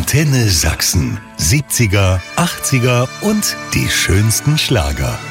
Antenne Sachsen. 70er, 80er und die schönsten Schlager.